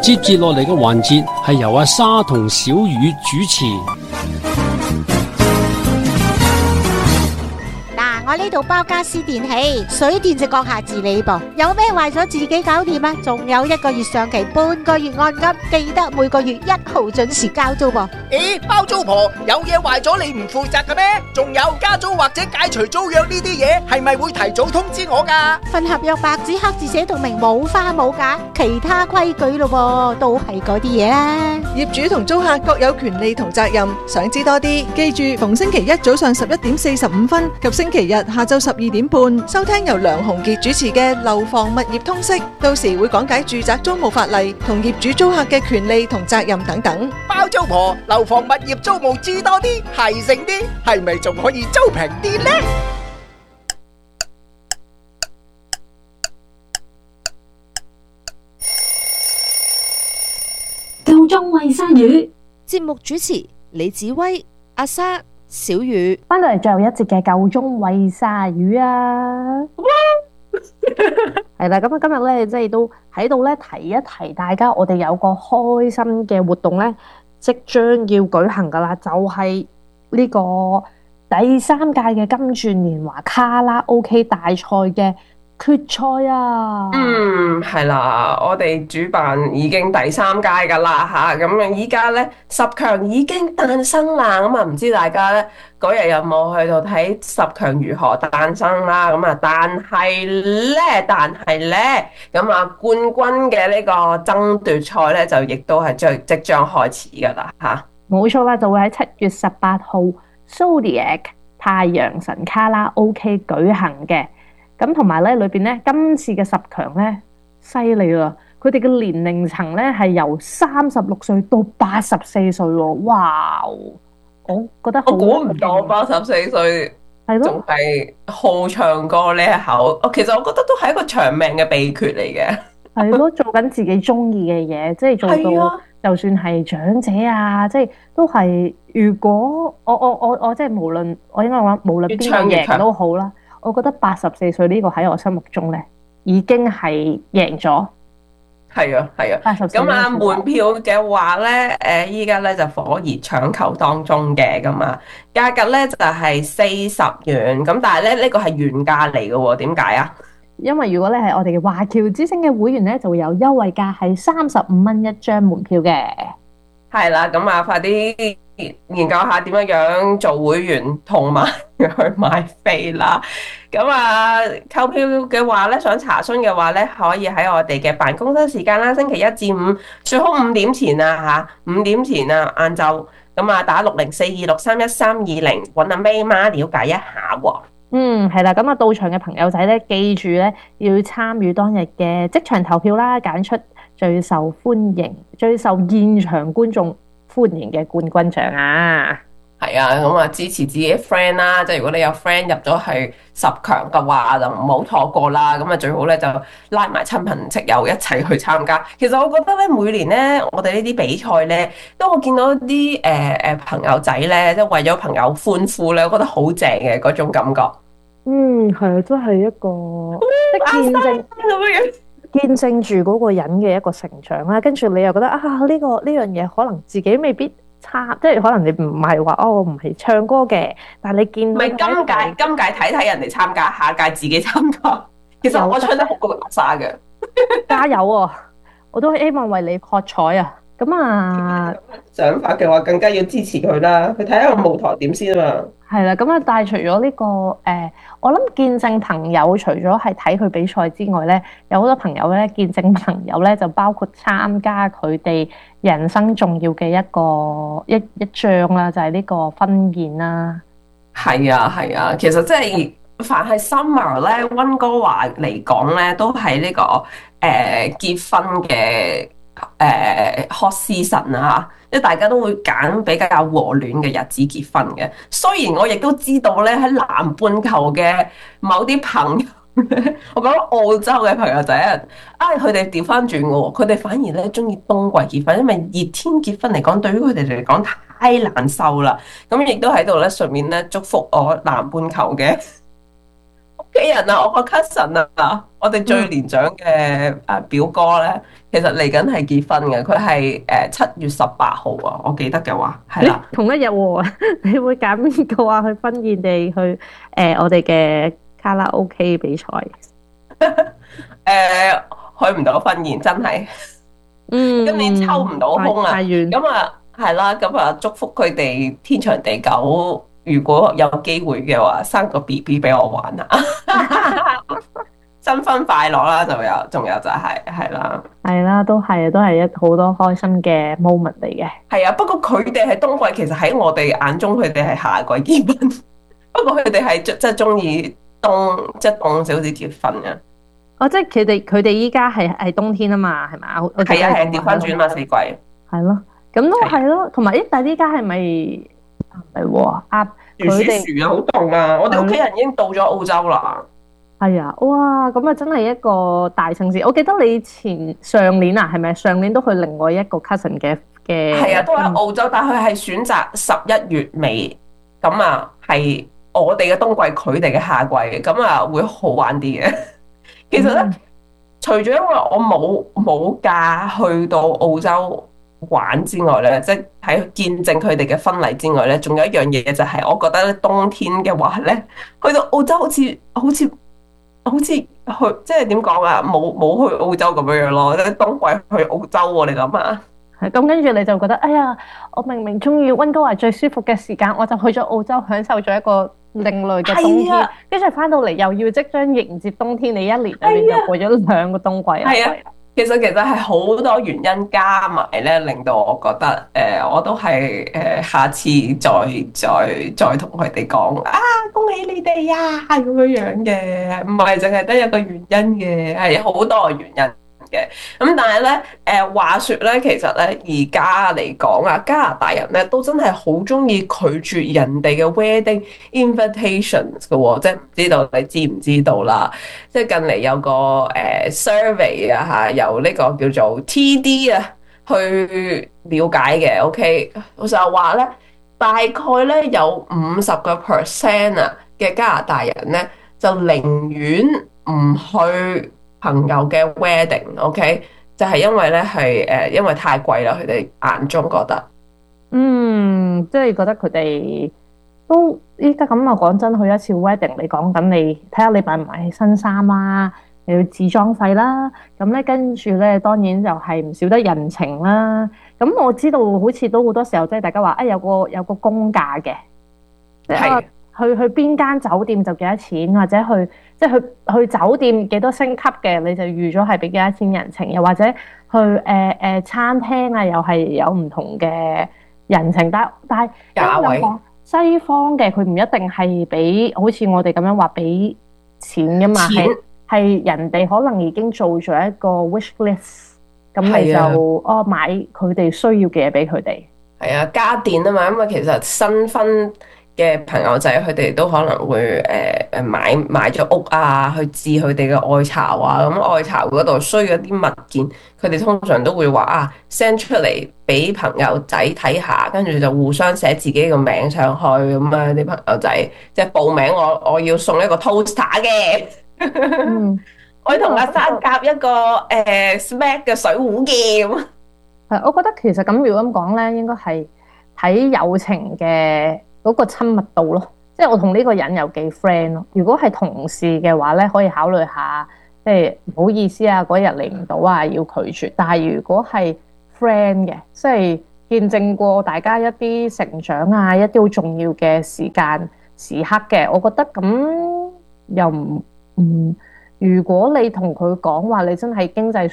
接住落嚟嘅環節係由阿沙同小雨主持。 我呢度包家私電器，水電就閣下自理噃。有咩壞咗自己搞掂啊！仲有1個月上期，半個月按金，記得每個月1號準時交租噃。 咦，包租婆有嘢壞咗你唔負責嘅咩？仲有加租或者解除租約呢啲嘢，係咪會提早通知我噶？ 份合約白紙黑字寫到明，冇花冇假，其他規矩咯，都係嗰啲嘢啦。 業主同租客各有權利同責任，想知多啲，記住逢星期一早上11:45及星期日下晝12點半，收聽由梁鴻傑主持嘅樓房物業通識，到時會講解住宅租務法例同業主租客嘅權利同責任等等。 包租婆樓房物業租務知多啲，係醒啲，係咪仲可以租平啲呢？ 夠鐘餵鯊魚， 節目主持李子威、阿莎、小雨， 翻到嚟最後一節嘅夠鐘餵鯊魚啊！係啦，咁啊今日咧即係都喺度咧提一提大家，我哋有個開心嘅活動咧，即將要舉行噶啦，就係呢個第3屆嘅金鑽年華卡拉 OK 大賽嘅決賽啊！ 係啦，我哋主辦已經第3屆噶啦吓，咁啊依家咧10強已經誕生啦，咁啊唔知大家咧嗰日有冇去到睇10強如何誕生啦？咁啊，但係咧，咁啊冠軍嘅呢個爭奪賽咧就亦都係即將開始噶啦吓。 冇錯啦，就會喺7月18號 Zodiac 太陽神卡拉 OK 舉行嘅。咁同埋咧，裏邊咧今次嘅10強咧犀利啦！佢哋嘅年齡層咧係由36歲到84歲喎，哇！我覺得我估唔到84歲仲係好唱歌呢一口。其實我覺得都係一個長命嘅秘訣嚟嘅。 係咯，做緊自己中意嘅嘢，即係做到就算係長者啊，即係都係。如果我即係無論我應該講無論邊個贏都好啦。我覺得84歲呢個喺我心目中咧，已經係贏咗。 係啊，咁啊，門票嘅話咧，依家咧就火熱搶購當中嘅，咁啊，價格咧就係40元，咁但係咧呢個係原價嚟嘅喎，點解啊？ 因為如果咧係我哋嘅華僑之星嘅會員咧，就會有優惠價係35蚊一張門票嘅。係啦，咁啊，快啲研究下點樣做會員同埋去買飛啦。咁啊，購票嘅話咧，想查詢嘅話咧，可以喺我哋嘅辦公室時間啦，星期1至5，最好5點前啊嚇，5點前啊晏晝，咁啊打6042631320，揾阿 May 媽了解一下喎。 係啦，咁啊到場嘅朋友仔咧，記住咧要參與當日嘅即場投票啦，揀出最受歡迎、最受現場觀眾歡迎嘅冠軍獎啊！ 係啊，咁啊支持自己 friend 啦，即係如果你有 friend 入咗去10強嘅話，就唔好錯過啦。咁啊最好咧就拉埋親朋戚友一齊去參加。其實我覺得咧，每年咧我哋呢啲比賽咧，當我見到啲朋友仔咧，即係為咗朋友歡呼咧，我覺得好正嘅嗰種感覺。 係啊，都係一個見證住嗰個人嘅一個成長啦。跟住你又覺得呢樣嘢可能自己未必差，即係可能你唔係話我唔係唱歌嘅，但係你見到今屆睇人哋參加，下屆自己參加。其實我唱得好過阿莎嘅， 加油啊！我都希望為你喝彩啊！咁啊， 想法嘅話更加要支持佢啦，去睇下個舞台點先啊嘛。 係啦，咁啊，但係除咗呢個我諗見證朋友，除咗係睇佢比賽之外咧，有好多朋友咧見證朋友咧，就包括參加佢哋人生重要嘅一仗啦，就係呢個婚宴啦。係啊，其實即係凡係 summer 咧，溫哥華嚟講咧，都係呢個結婚嘅hot season啊，即係大家都會揀比較和暖嘅日子結婚嘅。雖然我亦都知道咧，喺南半球嘅某啲朋友咧，我覺得澳洲嘅朋友仔佢哋調翻轉嘅喎，佢哋反而咧中意冬季結婚，因為熱天結婚嚟講，對於佢哋嚟講太難受啦。咁亦都喺度咧，順便咧祝福我南半球嘅屋企人啊，我個 cousin 啊。 我哋最年長嘅表哥咧，其實嚟緊係結婚嘅，佢係7月18號啊，我記得嘅話係啦， 同一日喎，你會揀邊個啊？去婚宴定去我哋嘅卡拉 OK 比賽？ 去唔到婚宴，真係，今年抽唔到空啊， 太遠。 咁啊係啦，咁啊祝福佢哋天長地久，如果有機會嘅話，生個 BB 俾我玩啊！新婚快樂啦，仲有就係啦， 係啦，都係好多開心嘅 moment 嚟嘅。 係啊，不過佢哋係冬季，其實喺我哋眼中，佢哋係夏季結婚。不過佢哋係即係中意即係凍少少結婚嘅。 哦，即係佢哋依家係冬天啊嘛，係咪？ 係啊，調翻轉嘛，四季。 係咯，咁都係咯，同埋但係依家係咪唔係喎？佢哋好凍啊！我哋屋企人已經到咗澳洲啦。 係啊，哇！咁啊，真係一個大城市。我記得你上年啊，係咪上年都去另外一個 cousin 嘅？ 係啊，都喺澳洲，但佢係選擇11月尾，咁啊係我哋嘅冬季，佢哋嘅夏季，咁啊會好玩啲嘅。其實咧，除咗因為我冇假去到澳洲玩之外咧，即係喺見證佢哋嘅婚禮之外咧，仲有一樣嘢就係，我覺得咧冬天嘅話咧，去到澳洲好似去即係點講啊？冇去澳洲咁樣咯，即係冬季去澳洲喎，你諗下。 係咁，跟住你就覺得，哎呀，我明明中意溫哥華最舒服嘅時間，我就去咗澳洲享受咗一個另類嘅冬天，跟住翻到嚟又要即將迎接冬天，你一年裏面就過咗2個冬季啊！ 係啊，其實係好多原因加埋咧，令到我覺得我都係下次再同佢哋講啊，恭喜你哋呀咁樣嘅，唔係淨係得一個原因嘅，係好多原因嘅。咁但係咧，話說咧，其實咧而家嚟講啊，加拿大人咧都真係好中意拒絕人哋嘅 wedding invitations 嘅喎，即係唔知道你知唔知道啦？即係近嚟有個survey 啊嚇，由呢個叫做 TD 啊去了解嘅。OK，我就話咧，大概咧有50% 啊嘅加拿大人咧就寧願唔去朋友嘅 wedding，OK，就係因為咧係因為太貴啦，佢哋眼中覺得， 即係覺得佢哋都依家咁啊，講真，去一次 wedding，你講緊你睇下你買唔買新衫啦，你要置裝費啦，咁咧跟住咧當然就係唔少得人情啦。咁我知道好似都好多時候即係大家話有個公價嘅，即係去邊間酒店就幾多錢，或者去酒店幾多星級嘅，你就預咗係俾幾多錢人情，又或者去餐廳啊，又係有唔同嘅人情，但係價位西方嘅佢唔一定係俾好似我哋咁樣話俾錢噶嘛，係人哋可能已經做咗一個 wish list， 咁你就買佢哋需要嘅嘢俾佢哋。 係啊，家電啊嘛，因為其實新婚嘅朋友仔佢哋都可能會買咗屋啊，去置佢哋嘅愛巢啊，咁愛巢嗰度需要啲物件，佢哋通常都會話send 出嚟俾朋友仔睇下，跟住就互相寫自己個名上去，咁啊啲朋友仔即係報名我要送一個 toaster 嘅，我要同阿生夾一個Smack 嘅水壺嘅咁。 係，我覺得其實咁如果咁講咧，應該係睇友情嘅嗰個親密度咯，即係我同呢個人有幾 friend 咯。如果係同事嘅話咧，可以考慮下，即係唔好意思啊，嗰日嚟唔到啊，要拒絕。但係如果係 friend 嘅，即係見證過大家一啲成長啊，一啲好重要嘅時刻嘅，我覺得咁又唔。如果你同佢講話，你真係經濟